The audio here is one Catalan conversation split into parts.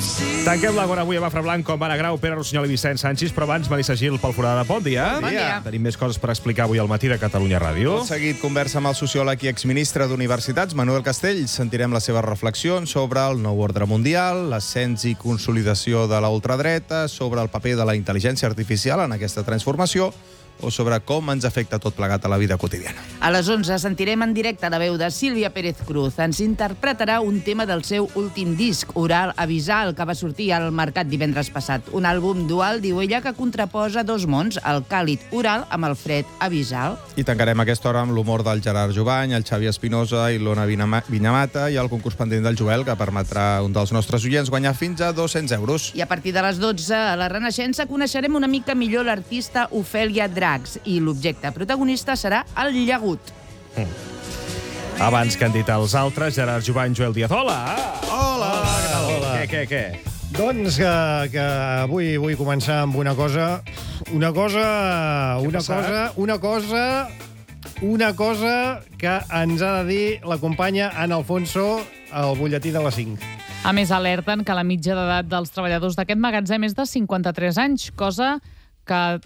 Tanquem l'Àgora avui a Mafra Blanc com Anna Grau, Pere Rossinyol i Vicent Sanchis, però abans Melissa Gil pel Forada. Bon dia. Bon dia. Tenim més coses per explicar avui al matí de Catalunya Ràdio. Tot seguit conversa amb el sociòleg i exministre d'Universitats, Manuel Castells. Sentirem les seves reflexions sobre el nou ordre mundial, l'ascens i consolidació de la ultradreta, sobre el paper de la intel·ligència artificial en aquesta transformació o sobre com ens afecta tot plegat a la vida quotidiana. A les 11 sentirem en directe la veu de Sílvia Pérez Cruz. Ens interpretarà un tema del seu últim disc, Oral Avisal, que va sortir al mercat divendres passat. Un àlbum dual, diu ella, que contraposa dos mons, el càlid oral amb el fred avisal. I tancarem aquesta hora amb l'humor del Gerard Jovany, el Xavi Espinosa i l'Ona Vinyamata i el concurs pendent del Joel, que permetrà a un dels nostres oients guanyar fins a 200 euros. I a partir de les 12, a la Renaixença, coneixerem una mica millor l'artista Ofèlia Dracs i l'objecte protagonista serà el llagut. Abans que han dit els altres, Gerard Jovany, Joel Díaz. Hola! Hola! Hola! Què? Doncs que avui vull començar amb una cosa que ens ha de dir la companya Ana Alfonso al butlletí de les 5. A més, alerten que la mitja d'edat dels treballadors d'aquest magatzem és de 53 anys, cosa que...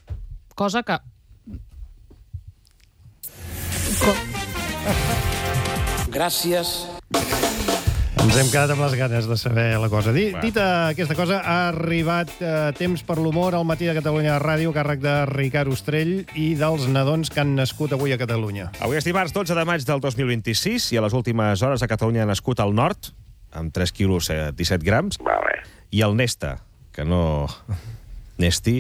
Gràcies. Ens hem quedat amb les ganes de saber la cosa. Dita aquesta cosa, ha arribat temps per l'humor al matí de Catalunya Ràdio, càrrec de Ricard Ostrell i dels nadons que han nascut avui a Catalunya. Avui és dimarts 12 de maig del 2026 i a les últimes hores a Catalunya ha nascut el Nord, amb 3 quilos 17 grams, i el Nesta, que no... Nesti.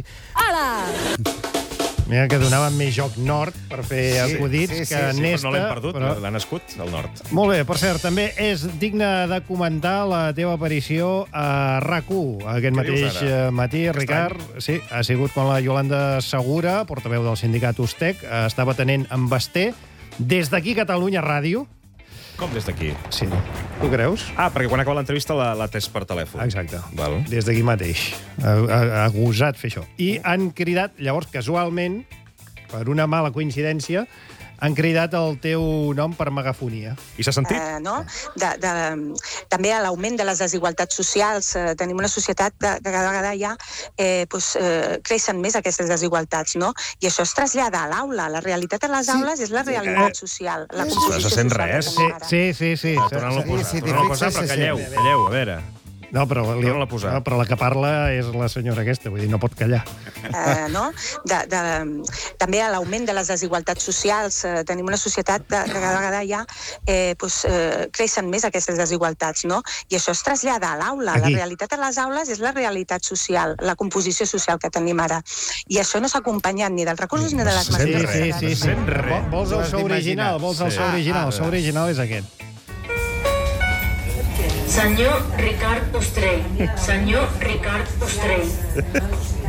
Mira que donàvem més joc Nord per fer acudits que Nesta. Però no l'hem perdut, l'ha nascut el Nord. Molt bé, per cert, també és digne de comentar la teva aparició a RAC1 aquest mateix matí, Ricard. Sí, ha sigut quan la Yolanda Segura, portaveu del sindicat Ustec, estava atenent amb Basté des d'aquí Catalunya Ràdio. Com des d'aquí? Sí. Tu creus? Ah, perquè quan acaba l'entrevista l'ha atès per telèfon. Exacte. Val. Des d'aquí mateix. Ha gosat fer això. I han cridat, llavors, casualment, per una mala coincidència, han cridat el teu nom per megafonia. I s'ha sentit? No? També a l'augment de les desigualtats socials. Tenim una societat que cada vegada ja creixen més aquestes desigualtats, no? I això es trasllada a l'aula. La realitat a les aules és la realitat social. La composició se sent social res. Sí. Torna'l a posar, però calleu, a veure. No, però Torna-la a posar. però la que parla és la senyora aquesta, vull dir, no pot callar. No? També a l'augment de les desigualtats socials. Tenim una societat que cada vegada ja creixen més aquestes desigualtats, no? I això es trasllada a l'aula. La realitat a les aules és la realitat social, la composició social que tenim ara. I això no s'ha acompanyat ni dels recursos ni de les mesures. Sí. Vols el so original? El so original és aquest. Senyor Ricard Ostrell.